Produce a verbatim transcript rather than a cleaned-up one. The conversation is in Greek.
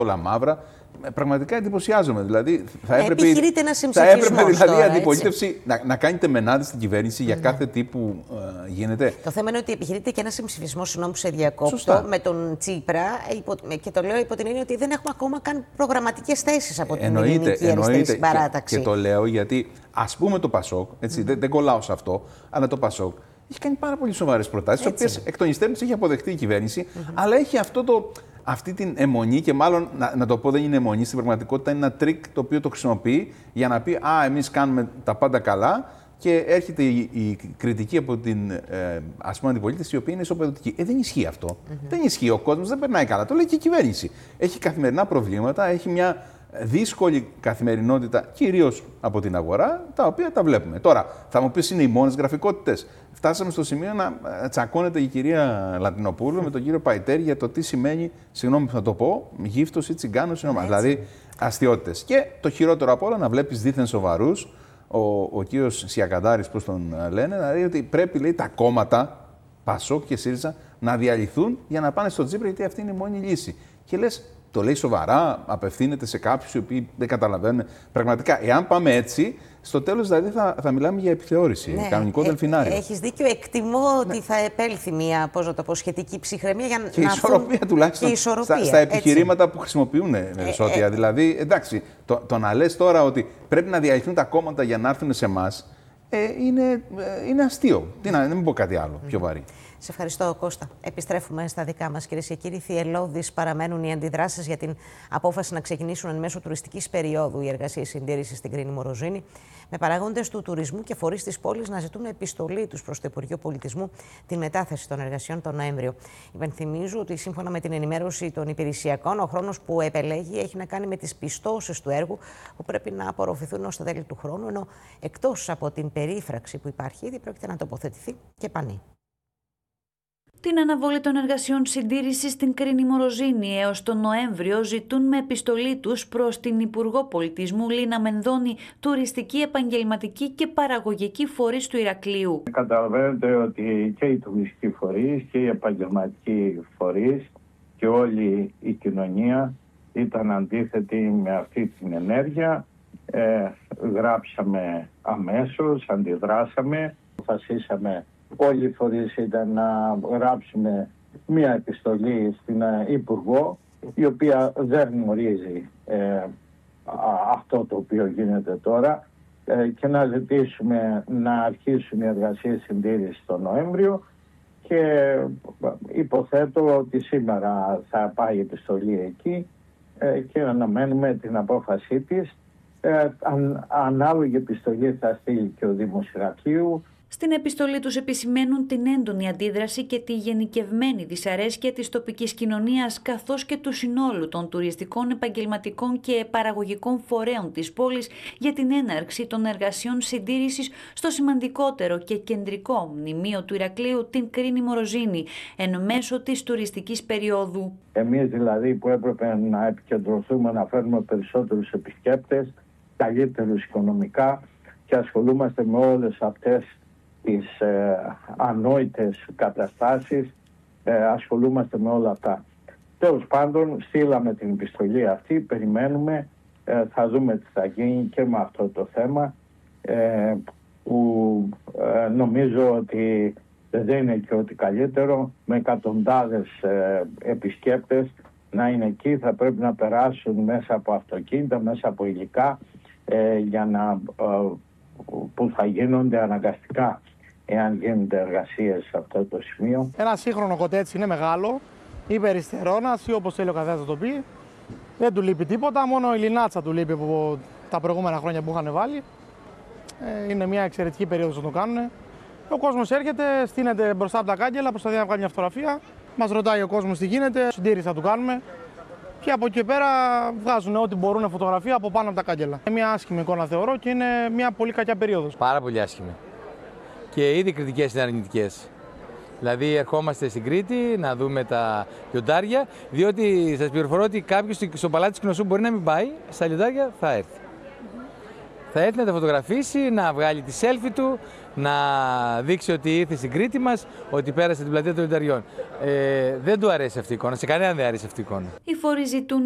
όλα μαύρα. Πραγματικά εντυπωσιάζομαι. Δηλαδή, θα έπρεπε, επιχειρείται ένα θα έπρεπε δηλαδή τώρα, η αντιπολίτευση να, να κάνει τεμενάδες στην κυβέρνηση για mm. κάθε τι που uh, γίνεται. Το θέμα είναι ότι επιχειρείται και ένα συμψηφισμό, συγγνώμη που σε διακόπτω, με τον Τσίπρα. Και το λέω υπό την έννοια ότι δεν έχουμε ακόμα καν προγραμματικές θέσεις από την εννοείται, ελληνική αριστερή συμπαράταξη. Και, και το λέω γιατί, ας πούμε, το Πασόκ, έτσι, mm. δεν, δεν κολλάω σε αυτό, αλλά το Πασόκ έχει κάνει πάρα πολύ σοβαρές προτάσεις, τις οποίες εκ των υστέρων έχει αποδεχτεί η κυβέρνηση, mm-hmm. αλλά έχει αυτό το. Αυτή την αιμονή, και μάλλον να, να το πω δεν είναι αιμονή, στην πραγματικότητα είναι ένα τρίκ το οποίο το χρησιμοποιεί για να πει «Α, εμείς κάνουμε τα πάντα καλά» και έρχεται η, η κριτική από την ε, ας πούμε αντιπολίτευση, η οποία είναι ισοπεδωτική. Ε, δεν ισχύει αυτό. Mm-hmm. Δεν ισχύει. Ο κόσμος δεν περνάει καλά. Το λέει και η κυβέρνηση. Έχει καθημερινά προβλήματα, έχει μια δύσκολη καθημερινότητα, κυρίως από την αγορά, τα οποία τα βλέπουμε. Τώρα, θα μου πεις είναι οι μόνες γραφικότητες. Φτάσαμε στο σημείο να τσακώνεται η κυρία Λατινοπούλου με τον κύριο Παϊτέρη για το τι σημαίνει, συγγνώμη που θα το πω, γύφτος ή τσιγκάνος, δηλαδή αστιότητες. Και το χειρότερο απ' όλα να βλέπεις δίθεν σοβαρούς, ο, ο κύριος Σιακαντάρης, πώς τον λένε, δηλαδή ότι πρέπει, λέει, τα κόμματα, Πασόκ και ΣΥΡΙΖΑ, να διαλυθούν για να πάνε στο Τσίπρα, γιατί αυτή είναι η μόνη λύση. Και λες, το λέει σοβαρά, απευθύνεται σε κάποιους οι οποίοι δεν καταλαβαίνουν. Πραγματικά, εάν πάμε έτσι, στο τέλος δηλαδή θα, θα μιλάμε για επιθεώρηση, ναι, κανονικό ε, δελφινάριο. Έχεις δίκιο. Εκτιμώ ότι ναι. θα επέλθει μια, πώς να το πω, σχετική ψυχραιμία για και να ισορροπία τουλάχιστον και ισορροπία, στα, στα επιχειρήματα έτσι. Που χρησιμοποιούν Μεσότια. Ε, ε, δηλαδή, εντάξει, το, το να λες τώρα ότι πρέπει να διαλυθούν τα κόμματα για να έρθουν σε εμάς, ε, είναι, ε, είναι αστείο. Τι να, δεν μην πω κάτι άλλο πιο βαρύ. Σε ευχαριστώ, Κώστα. Επιστρέφουμε στα δικά μας, κυρίες και κύριοι. Θυελλώδεις παραμένουν οι αντιδράσεις για την απόφαση να ξεκινήσουν εν μέσω τουριστικής περίοδου οι εργασίες συντήρησης στην Κρίνη Μοροζήνη, με παράγοντες του τουρισμού και φορείς της πόλης να ζητούν επιστολή τους προς το Υπουργείο Πολιτισμού την μετάθεση των εργασιών τον Νοέμβριο. Υπενθυμίζω ότι σύμφωνα με την ενημέρωση των υπηρεσιακών, ο χρόνος που επελέγει έχει να κάνει με τις πιστώσεις του έργου που πρέπει να απορροφηθούν ως τα τέλη του χρόνου, ενώ εκτός από την περίφραξη που υπάρχει ήδη πρόκειται να τοποθετηθεί και πανί. Την αναβολή των εργασιών συντήρησης στην Κρίνη Μοροζήνη έως τον Νοέμβριο ζητούν με επιστολή τους προς την Υπουργό Πολιτισμού Λίνα Μενδώνη τουριστική, επαγγελματική και παραγωγική φορείς του Ηρακλείου. Καταλαβαίνετε ότι και οι τουριστικοί φορείς και οι επαγγελματικοί φορείς και όλη η κοινωνία ήταν αντίθετη με αυτή την ενέργεια. Ε, γράψαμε αμέσως, αντιδράσαμε, αποφασίσαμε. Όλοι οι φορείς ήταν να γράψουμε μία επιστολή στην Υπουργό, η οποία δεν γνωρίζει ε, αυτό το οποίο γίνεται τώρα, ε, και να ζητήσουμε να αρχίσουν οι εργασίες συντήρησης τον Νοέμβριο, και υποθέτω ότι σήμερα θα πάει η επιστολή εκεί ε, και αναμένουμε την απόφασή της. Ε, αν, ανάλογη επιστολή θα στείλει και ο Δήμος Ηρακλείου. Στην επιστολή τους επισημαίνουν την έντονη αντίδραση και τη γενικευμένη δυσαρέσκεια της τοπικής κοινωνίας, καθώς και του συνόλου των τουριστικών, επαγγελματικών και παραγωγικών φορέων της πόλης για την έναρξη των εργασιών συντήρησης στο σημαντικότερο και κεντρικό μνημείο του Ηρακλείου, την Κρίνη Μοροζήνη, εν μέσω της τουριστικής περίοδου. Εμείς δηλαδή που έπρεπε να επικεντρωθούμε να φέρουμε περισσότερους επισκέπτες, καλύτερους οικονομικά, και ασχολούμαστε με όλες αυτές τις ε, ανόητες καταστάσεις, ε, ασχολούμαστε με όλα αυτά. Τέλος πάντων, στείλαμε την επιστολή αυτή, περιμένουμε, ε, θα δούμε τι θα γίνει και με αυτό το θέμα, ε, που ε, νομίζω ότι δεν είναι και ότι καλύτερο, με εκατοντάδες ε, επισκέπτες να είναι εκεί, θα πρέπει να περάσουν μέσα από αυτοκίνητα, μέσα από υλικά, ε, για να... Ε, που θα γίνονται αναγκαστικά εάν γίνονται εργασίες σε αυτό το σημείο. Ένα σύγχρονο κοτέτσι είναι μεγάλο, υπεριστερώνας ή όπως θέλει ο καθένας να το πει. Δεν του λείπει τίποτα, μόνο η λινάτσα του λείπει από τα προηγούμενα χρόνια που είχαν βάλει. Ε, είναι μια εξαιρετική περίοδος να το κάνουν. Ο κόσμος έρχεται, στείνεται μπροστά από τα κάγκελα, προσπαθεί να βγάλει μια φωτογραφία. Μας ρωτάει ο κόσμος τι γίνεται, συντήρηση θα του κάνουμε. Και από εκεί πέρα βγάζουν ό,τι μπορούν φωτογραφία από πάνω από τα κάγκελα. Είναι μια άσχημη εικόνα θεωρώ και είναι μια πολύ κακιά περίοδος. Πάρα πολύ άσχημη. Και ήδη κριτικές είναι αρνητικές. Δηλαδή ερχόμαστε στην Κρήτη να δούμε τα λιοντάρια, διότι σας πληροφορώ ότι κάποιος στο παλάτι της Κνωσού μπορεί να μην πάει, στα λιοντάρια θα έρθει. Θα έρθει να τα φωτογραφίσει, να βγάλει τη selfie του, να δείξει ότι ήρθε στην Κρήτη μας, ότι πέρασε την πλατεία των λιονταριών. Ε, δεν του αρέσει αυτή η εικόνα, σε κανέναν δεν αρέσει αυτή η εικόνα. Οι φορείς ζητούν